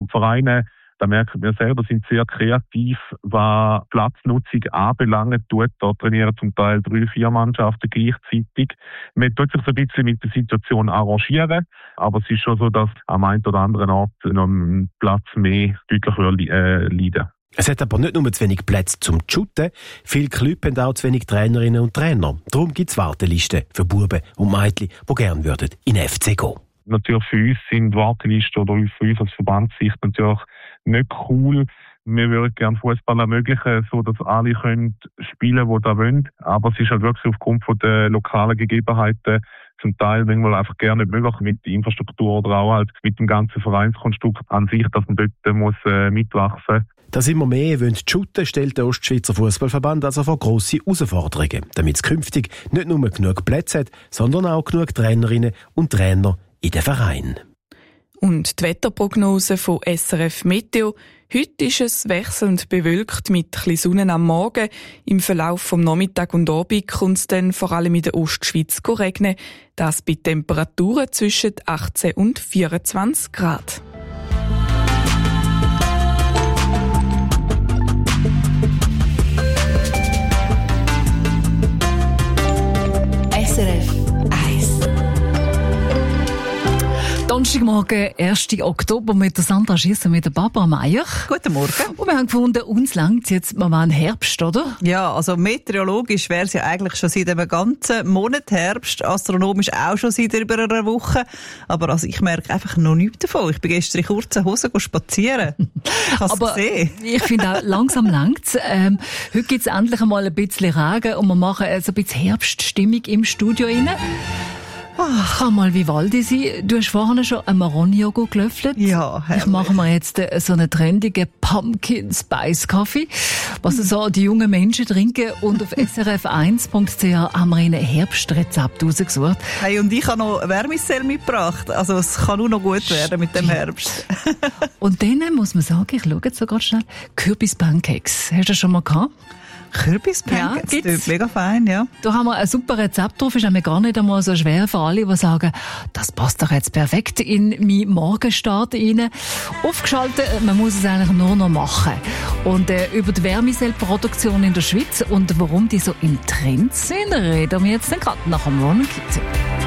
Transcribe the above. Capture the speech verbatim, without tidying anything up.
die Vereine, da merken wir selber, sind sehr kreativ, was Platznutzung anbelangt. Tut, da trainieren zum Teil drei, vier Mannschaften gleichzeitig. Man tut sich so ein bisschen mit der Situation arrangieren, aber es ist schon so, dass am einen oder anderen Ort noch ein Platz mehr deutlich äh, leiden. Es hat aber nicht nur zu wenig Plätze zum Shooten, viele Clubs haben auch zu wenig Trainerinnen und Trainer. Darum gibt es Wartelisten für Buben und Mädchen, die gerne würden in den F C gehen. Natürlich für uns sind Wartelisten oder für uns als Verbandssicht natürlich nicht cool. Wir würden gerne Fußball ermöglichen, so dass alle können spielen, die da wollen. Aber es ist halt wirklich aufgrund von der lokalen Gegebenheiten zum Teil manchmal einfach gerne nicht möglich mit der Infrastruktur oder auch halt mit dem ganzen Vereinskonstrukt an sich, dass man dort muss äh, mitwachsen. Dass immer mehr wollen shooten, stellt der Ostschweizer Fußballverband also vor grosse Herausforderungen, damit es künftig nicht nur genug Plätze hat, sondern auch genug Trainerinnen und Trainer in den Vereinen. Und die Wetterprognose von S R F Meteo. Heute ist es wechselnd bewölkt mit ein bisschen Sonne am Morgen. Im Verlauf vom Nachmittag und Abend kommt es dann vor allem in der Ostschweiz regnen. Das bei Temperaturen zwischen achtzehn und vierundzwanzig Grad. S R F eins. Donnerstagmorgen, ersten Oktober, mit der Sandra Schiesser, mit der Barbara Meier. Guten Morgen. Und wir haben gefunden, uns langt jetzt mal einen Herbst, oder? Ja, also meteorologisch wäre es ja eigentlich schon seit einem ganzen Monat Herbst, astronomisch auch schon seit über einer Woche. Aber also ich merke einfach noch nichts davon. Ich bin gestern in kurzen Hosen spazieren. Ich habe es gesehen. Ich finde auch, langsam langt's. Ähm, heute gibt es endlich einmal ein bisschen Regen und wir machen also ein bisschen Herbststimmung im Studio rein. Ach, kann mal Vivaldi sein. Du hast vorhin schon einen Maroni-Joghurt gelöffelt. Ja, herrlich. Ich mache mir jetzt so einen trendigen Pumpkin Spice Kaffee, was so die jungen Menschen trinken. Und auf s r f eins punkt c h haben wir ein Herbstrezept rausgesucht. Hey, und ich habe noch Wärmesell mitgebracht. Also es kann nur noch gut werden mit dem Herbst. Und dann muss man sagen, ich schaue jetzt so ganz schnell, Kürbis-Pancakes. Hast du das schon mal gehabt? Kürbis-Pancakes, ja, das mega fein, ja. Da haben wir ein super Rezept drauf, ist auch gar nicht einmal so schwer für alle, die sagen, das passt doch jetzt perfekt in meinen Morgenstart rein. Aufgeschaltet, man muss es eigentlich nur noch machen. Und äh, über die Wärmesellproduktion in der Schweiz und warum die so im Trend sind, reden wir jetzt gerade nach dem Ron Kitty.